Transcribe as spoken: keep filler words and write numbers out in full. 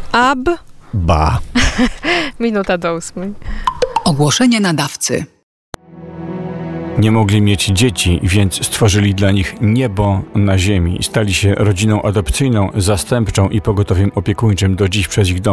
Ab. Ba. Minuta do ósmej. Ogłoszenie nadawcy. Nie mogli mieć dzieci, więc stworzyli dla nich niebo na ziemi. Stali się rodziną adopcyjną, zastępczą i pogotowiem opiekuńczym do dziś przez ich dom.